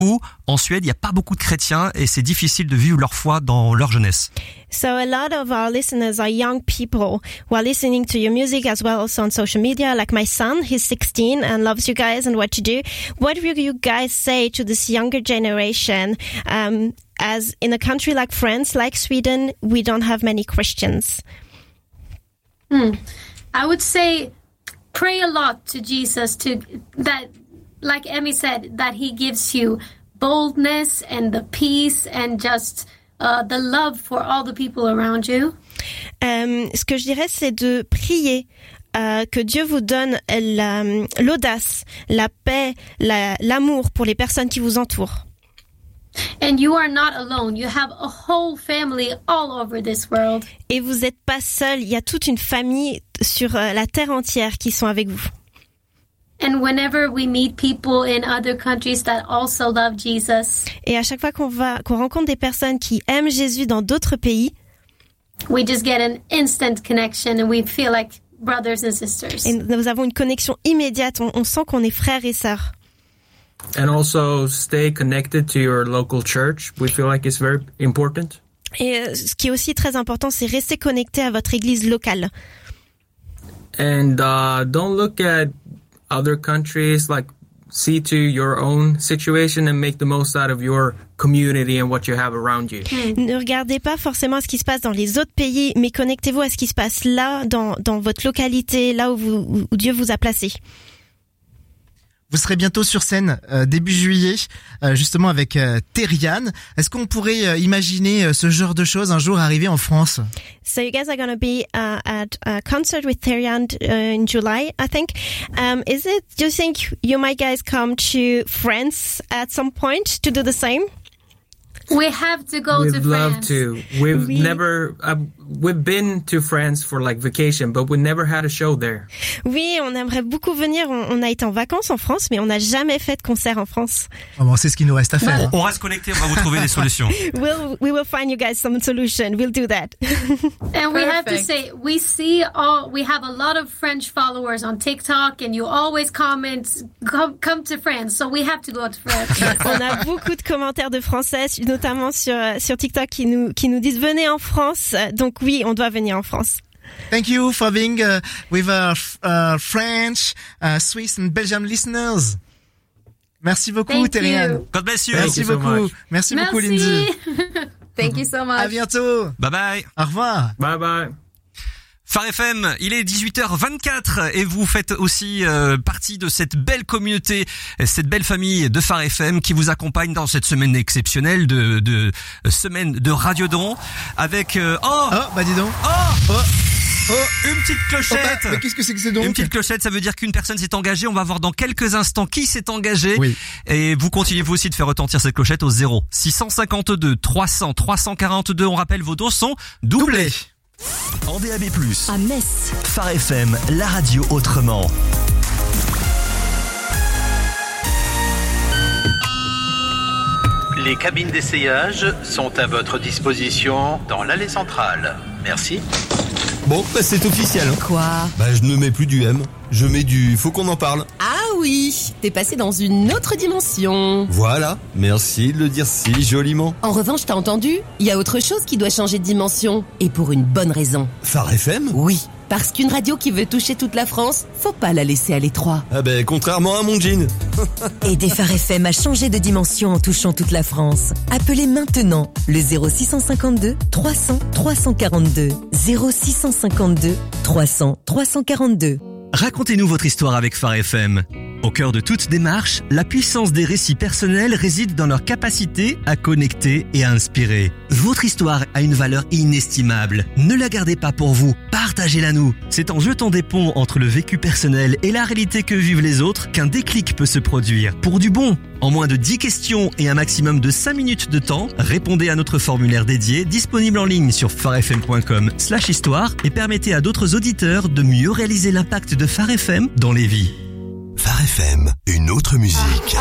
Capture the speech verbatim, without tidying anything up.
où en Suède, il n'y a pas beaucoup de chrétiens et c'est difficile de vivre leur foi dans leur jeunesse. So a lot of our listeners are young people who are listening to your music as well also on social media. Like my son, he's sixteen and loves you guys and what you do. What will you guys say to this younger generation? Um, as in a country like France, like Sweden, we don't have many Christians. Hmm. I would say pray a lot to Jesus to that, like Emmy said, that he gives you boldness and the peace and just uh, the love for all the people around you. Euh, ce que je dirais, c'est de prier. Euh, que Dieu vous donne la, l'audace, la paix, la, l'amour pour les personnes qui vous entourent. And you are not alone. You have a whole family all over this world. Et vous n'êtes pas seul. Il y a toute une famille sur euh, la terre entière qui sont avec vous. And whenever we meet people in other countries that also love Jesus, et à chaque fois qu'on va, qu'on rencontre des personnes qui aiment Jésus dans d'autres pays, we just get an instant connection and we feel like brothers and sisters. Et nous avons une connexion immédiate. On, on sent qu'on est frères et sœurs. And also stay connected to your local church. We feel like it's very important. Et euh, ce qui est aussi très important, c'est rester connecté à votre église locale. And uh, don't look at other countries, like see to your own situation and make the most out of your community and what you have around you. Mm. Ne regardez pas forcément à ce qui se passe dans les autres pays, mais connectez-vous à ce qui se passe là, dans, dans votre localité, là où, vous, où Dieu vous a placé. Vous serez bientôt sur scène euh, début juillet, euh, justement avec euh, Terianne. Est-ce qu'on pourrait euh, imaginer euh, ce genre de choses un jour arriver en France? So you guys are going to be uh, at a concert with Terianne uh, in July, I think. Um, is it? Do you think you might guys come to France at some point to do the same? We have to go We'd to love France. to. We've We- never, uh, we've been to France for like vacation, but we never had a show there. Oui, on aimerait beaucoup venir. On, on a été en vacances en France, mais on n'a jamais fait de concert en France. Oh, bon, c'est ce qu'il nous reste à faire. hein. On reste connecté, on va vous trouver des solutions. We'll, we will find you guys some solution. We'll do that. And we have to Perfect. say, we see all, we have a lot of French followers on TikTok and you always comment, come, come to France. So we have to go to France. On a beaucoup de commentaires de Français, notamment sur sur TikTok, qui nous qui nous disent venez en France. Donc oui, on doit venir en France. Thank you for being uh, with our uh, French, uh, Swiss and Belgian listeners. Merci beaucoup, Thank Terianne. you. God bless you. Merci you so beaucoup. much. Merci beaucoup, Lindsay. Merci. Thank you so much. À bientôt. Bye bye. Au revoir. Bye bye. Phare F M, il est dix-huit heures vingt-quatre et vous faites aussi euh, partie de cette belle communauté, cette belle famille de Phare F M qui vous accompagne dans cette semaine exceptionnelle de, de euh, semaine de Radiodon avec euh, oh, Oh, bah dis donc. oh Oh, oh. une petite Oh, bah, clochette. mais qu'est-ce que c'est que c'est donc? Une petite clochette, ça veut dire qu'une personne s'est engagée. On va voir dans quelques instants qui s'est engagé. Oui. Et vous continuez vous aussi de faire retentir cette clochette au zéro six cent cinquante-deux trois cents trois cent quarante-deux. On rappelle, vos dons sont doublés. Doublé. En D A B plus, À Metz. Phare F M, la radio autrement. Les cabines d'essayage sont à votre disposition dans l'allée centrale. Merci. Bon, bah c'est officiel. hein. Quoi? Bah je ne mets plus du M, je mets du faut qu'on en parle. Ah oui, t'es passé dans une autre dimension. Voilà, merci de le dire si joliment. En revanche, t'as entendu? Il y a autre chose qui doit changer de dimension. Et pour une bonne raison. Phare F M? Oui, parce qu'une radio qui veut toucher toute la France, faut pas la laisser à l'étroit. Ah bah contrairement à mon jean. Aidez Phare F M à changer de dimension en touchant toute la France. Appelez maintenant le zéro six cent cinquante-deux trois cents trois cent quarante-deux. zéro six cent cinquante-deux trois cents trois cent quarante-deux. Racontez-nous votre histoire avec Phare F M. Au cœur de toute démarche, la puissance des récits personnels réside dans leur capacité à connecter et à inspirer. Votre histoire a une valeur inestimable. Ne la gardez pas pour vous, partagez-la nous. C'est en jetant des ponts entre le vécu personnel et la réalité que vivent les autres qu'un déclic peut se produire. Pour du bon, en moins de dix questions et un maximum de cinq minutes de temps, répondez à notre formulaire dédié disponible en ligne sur pharefm.com slash histoire et permettez à d'autres auditeurs de mieux réaliser l'impact de Phare F M dans les vies. Phare F M, une autre musique.